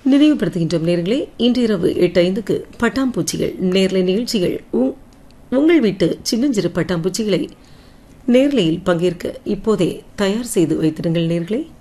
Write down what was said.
நினைவுபடுத்துகின்றோம் நேர்களே, இன்று இரவு 8:05 பட்டாம்பூச்சிகள் நேர்லை நிகழ்ச்சிகள். உங்கள் வீட்டு சின்னஞ்சிறு பட்டாம்பூச்சிகளை நேர்லையில் பங்கேற்க இப்போதே தயார் செய்து வைத்திருங்கள் நேர்களே.